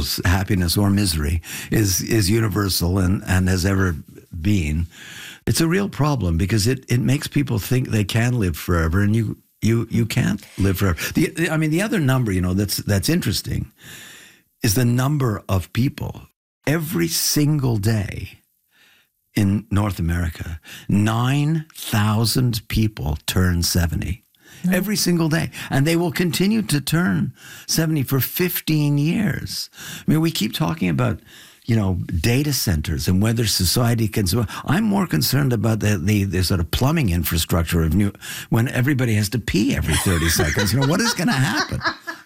people's happiness or misery is universal and has ever been. It's a real problem because it makes people think they can live forever, and you can't live forever. The other number, that's interesting is the number of people every single day in North America. 9,000 people turn 70 every single day, and they will continue to turn 70 for 15 years. I mean, we keep talking about data centers and whether society can survive. I'm more concerned about the sort of plumbing infrastructure of when everybody has to pee every 30 seconds. What is going to happen?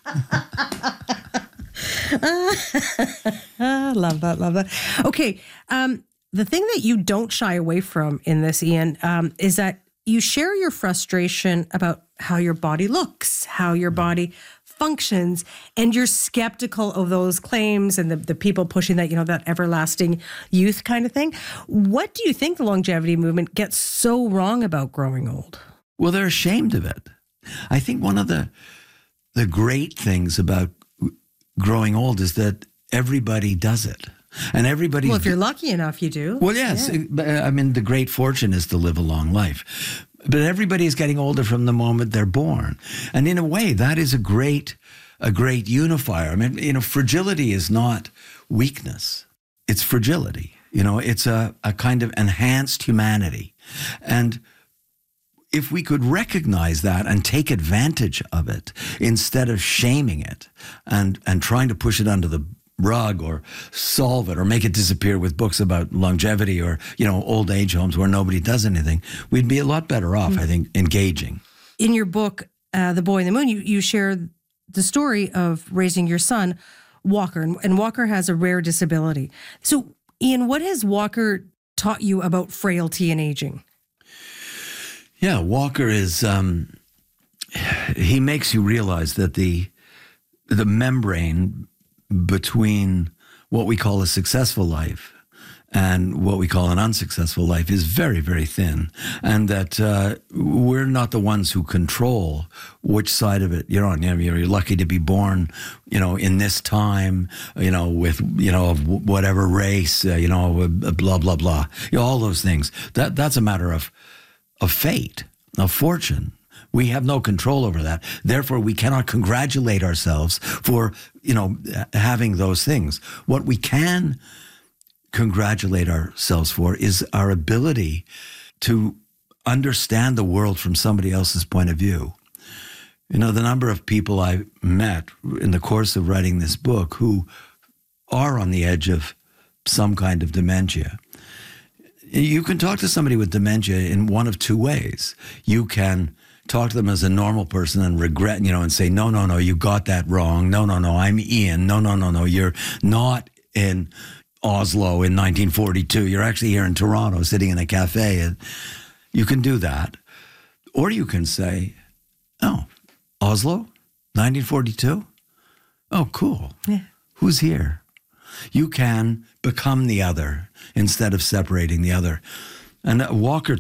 Love that. Okay. The thing that you don't shy away from in this, Ian, is that you share your frustration about how your body looks, how your body functions, and you're skeptical of those claims and the people pushing that, that everlasting youth kind of thing. What do you think the longevity movement gets so wrong about growing old? Well, they're ashamed of it. I think one of the great things about growing old is that everybody does it. And everybody. Well, if you're lucky enough, you do. Well, yes. Yeah. I mean, the great fortune is to live a long life. But everybody is getting older from the moment they're born. And in a way, that is a great unifier. I mean, fragility is not weakness. It's fragility. It's a kind of enhanced humanity. And if we could recognize that and take advantage of it instead of shaming it and trying to push it under the rug or solve it or make it disappear with books about longevity or, old age homes where nobody does anything, we'd be a lot better off, I think, engaging. In your book, The Boy in the Moon, you share the story of raising your son, Walker, and Walker has a rare disability. So, Ian, what has Walker taught you about frailty and aging? Yeah, Walker is, he makes you realize that the membrane between what we call a successful life and what we call an unsuccessful life is very, very thin. And that we're not the ones who control which side of it you're on. You're lucky to be born, in this time, with, of whatever race, blah, blah, blah. All those things. That's a matter of fate, of fortune. We have no control over that. Therefore, we cannot congratulate ourselves for, having those things. What we can congratulate ourselves for is our ability to understand the world from somebody else's point of view. The number of people I met in the course of writing this book who are on the edge of some kind of dementia. You can talk to somebody with dementia in one of two ways. You can talk to them as a normal person and regret, and say, no, you got that wrong. No, I'm Ian. No, you're not in Oslo in 1942. You're actually here in Toronto sitting in a cafe. And you can do that. Or you can say, oh, Oslo, 1942? Oh, cool. Yeah. Who's here? You can become the other instead of separating the other. And Walker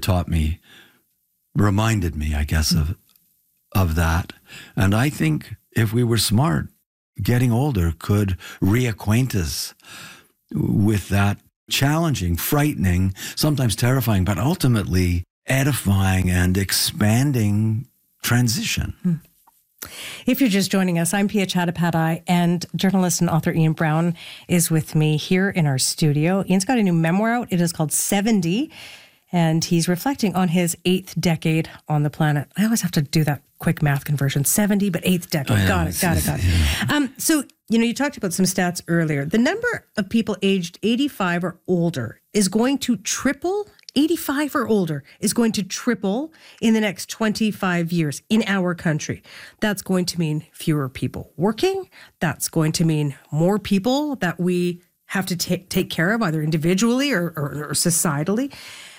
reminded me, I guess, of that. And I think if we were smart, getting older could reacquaint us with that challenging, frightening, sometimes terrifying, but ultimately edifying and expanding transition. If you're just joining us, I'm Pia Chattopadhyay, and journalist and author Ian Brown is with me here in our studio. Ian's got a new memoir out. It is called 70. And he's reflecting on his 8th decade on the planet. I always have to do that quick math conversion. 70, but 8th decade. Oh, yeah. Got it. Yeah. So, you talked about some stats earlier. The number of people aged 85 or older is going to triple. 85 or older is going to triple in the next 25 years in our country. That's going to mean fewer people working. That's going to mean more people that we have to take care of, either individually or societally.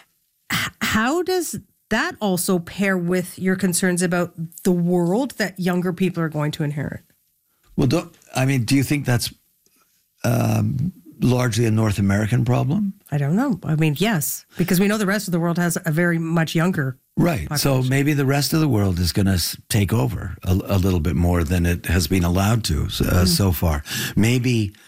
How does that also pair with your concerns about the world that younger people are going to inherit? Well, do you think that's largely a North American problem? I don't know. Yes, because we know the rest of the world has a very much younger right. population. So maybe the rest of the world is going to take over a little bit more than it has been allowed to so far. Maybe